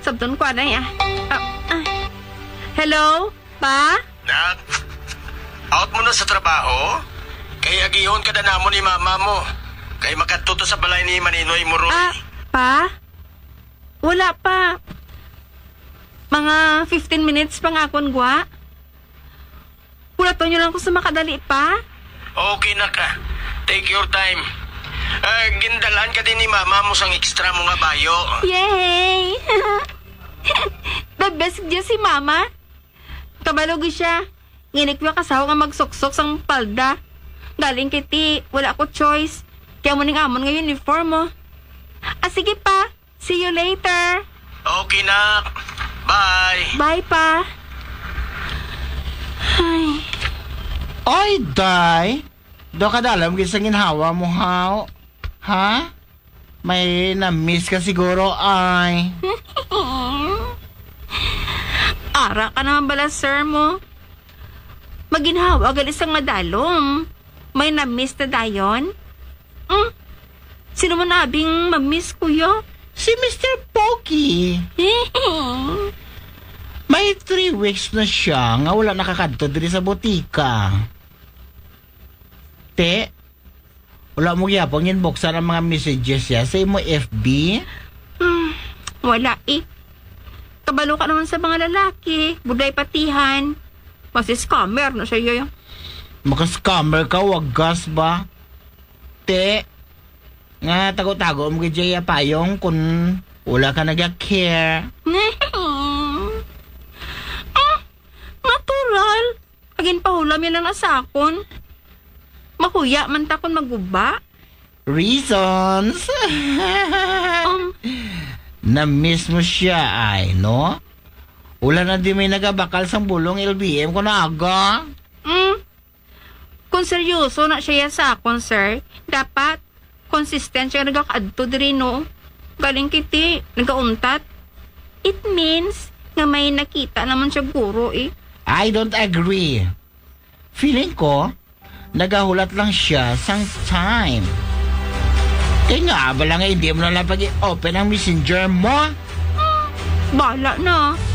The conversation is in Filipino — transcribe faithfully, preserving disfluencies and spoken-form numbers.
Sabton ko na ya. Ah, ah. Hello? Pa? Nak, out mo na sa trabaho? Kaya agihon ka na namo ni mama mo. Kay makatuto sa balay ni Maninoy mo ron. Ah, pa? Wala pa. Mga fifteen minutes pa nga akong gwa. Pulato nyo lang ko sa makadali pa. Okay na ka. Take your time. Uh, gindalan ka din ni mama mo sang extra mo nga bayo. Yay! The best dyan si mama. Kabalog siya. Nginik yung kasawa nga magsuksok sang palda. Galing kiti, wala ko choice. Kaya mo ning amon nga uniform mo. Ah, sige pa. See you later. Okay na. Bye. Bye pa. Ay. Oy, day. Do ka dalam gisang ginhawa mo, haw. Ha? May na-miss ka siguro, ay. Ara ka naman bala, sir mo. Maginhawa, gal isang madalom. May na-miss na dayon? Hmm? Sino man abing ma-miss, kuya? Si Mister Pokey. May three weeks na siya nga wala nakakadto diri sa botika. Te, wala mo gyapon inboxan ang mga messages ya sa imo F B? Hmm, wala eh. Kabalo ka naman sa mga lalaki. Buday patihan. Kasi scammer na siya yun. Maka-scammer ka, wagas ba? Te, nga tago-tago mo kay payong kung wala ka nag-care. Ah, natural. Agin pahulam yan lang asakon. Makuya man takon maguba. Reasons? Um, Na-miss mo siya ay, no? Wala na di may nagabakal sang bulong L B M ko na aga. mm, kung seryoso na siya sa akon, sir, dapat consistent siya nagkakaadto diri, no? Galing kiti, nagauntat. It means nga may nakita naman siya guro, eh. I don't agree. Feeling ko, nagahulat lang siya sang time. Kaya nga, bala nga hindi mo na lang pag-i-open ang messenger mo. Bala na.